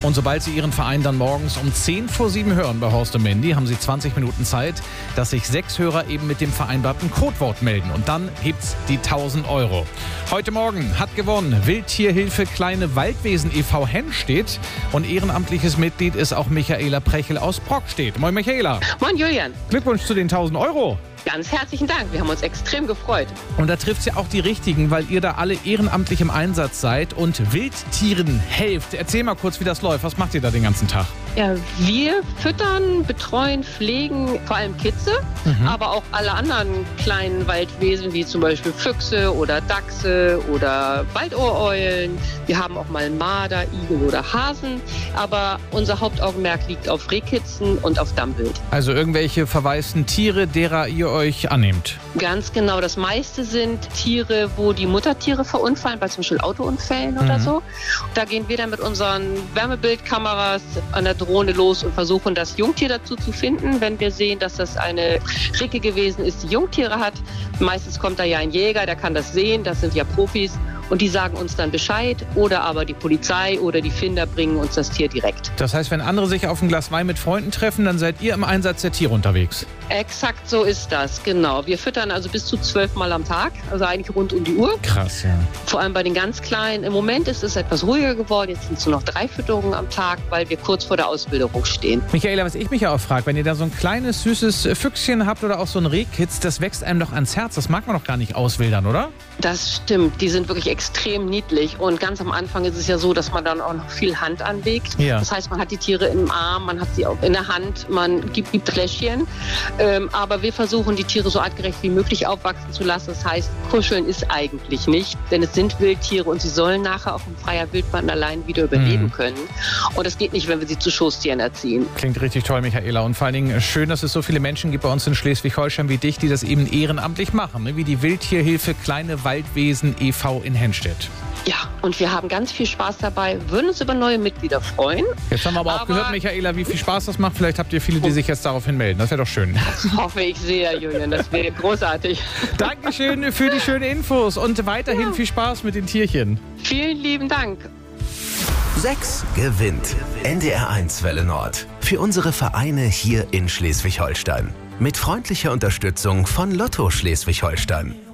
Und sobald Sie Ihren Verein dann morgens um 6:50 hören bei Horst und Mandy, haben Sie 20 Minuten Zeit, dass sich 6 Hörer eben mit dem vereinbarten Codewort melden. Und dann gibt's die 1.000 €. Heute Morgen hat gewonnen Wildtierhilfe Kleine Waldwesen e.V. Hennstedt. Und ehrenamtliches Mitglied ist auch Michaela Prechel aus Brockstedt. Moin Michaela. Moin Julian. Glückwunsch zu den 1.000 €. Ganz herzlichen Dank. Wir haben uns extrem gefreut. Und da trifft ja auch die Richtigen, weil ihr da alle ehrenamtlich im Einsatz seid und Wildtieren helft. Erzähl mal kurz, wie das läuft. Was macht ihr da den ganzen Tag? Ja, wir füttern, betreuen, pflegen vor allem Kitze, aber auch alle anderen kleinen Waldwesen, wie zum Beispiel Füchse oder Dachse oder Waldohreulen. Wir haben auch mal Marder, Igel oder Hasen. Aber unser Hauptaugenmerk liegt auf Rehkitzen und auf Dammwild. Also irgendwelche verwaisten Tiere, derer ihr euch annehmt. Ganz genau. Das meiste sind Tiere, wo die Muttertiere verunfallen, bei zum Beispiel Autounfällen oder so. Da gehen wir dann mit unseren Wärmebildkameras an der Drohne los und versuchen, das Jungtier dazu zu finden. Wenn wir sehen, dass das eine Ricke gewesen ist, die Jungtiere hat, meistens kommt da ja ein Jäger, der kann das sehen, das sind ja Profis. Und die sagen uns dann Bescheid oder aber die Polizei oder die Finder bringen uns das Tier direkt. Das heißt, wenn andere sich auf ein Glas Wein mit Freunden treffen, dann seid ihr im Einsatz der Tiere unterwegs. Exakt so ist das, genau. Wir füttern also bis zu 12 Mal am Tag, also eigentlich rund um die Uhr. Krass, ja. Vor allem bei den ganz Kleinen. Im Moment ist es etwas ruhiger geworden. Jetzt sind es nur noch 3 Fütterungen am Tag, weil wir kurz vor der Auswilderung stehen. Michaela, was ich mich ja auch frage, wenn ihr da so ein kleines, süßes Füchschen habt oder auch so ein Rehkitz, das wächst einem doch ans Herz. Das mag man doch gar nicht auswildern, oder? Das stimmt. Die sind wirklich extrem niedlich. Und ganz am Anfang ist es ja so, dass man dann auch noch viel Hand anlegt. Ja. Das heißt, man hat die Tiere im Arm, man hat sie auch in der Hand, man gibt Fläschchen. Aber wir versuchen, die Tiere so artgerecht wie möglich aufwachsen zu lassen. Das heißt, kuscheln ist eigentlich nicht, denn es sind Wildtiere und sie sollen nachher auch in freier Wildbahn allein wieder überleben können. Und das geht nicht, wenn wir sie zu Schoßtieren erziehen. Klingt richtig toll, Michaela. Und vor allen Dingen schön, dass es so viele Menschen gibt bei uns in Schleswig-Holstein wie dich, die das eben ehrenamtlich machen, ne? Wie die Wildtierhilfe Kleine Waldwesen e.V. in Hennstedt. Ja, und wir haben ganz viel Spaß dabei, würden uns über neue Mitglieder freuen. Jetzt haben wir aber auch gehört, Michaela, wie viel Spaß das macht. Vielleicht habt ihr viele, die sich jetzt daraufhin melden. Das wäre doch schön. Das hoffe ich sehr, Julian. Das wäre großartig. Dankeschön für die schönen Infos und weiterhin viel Spaß mit den Tierchen. Vielen lieben Dank. 6 gewinnt. NDR1 Welle Nord. Für unsere Vereine hier in Schleswig-Holstein. Mit freundlicher Unterstützung von Lotto Schleswig-Holstein.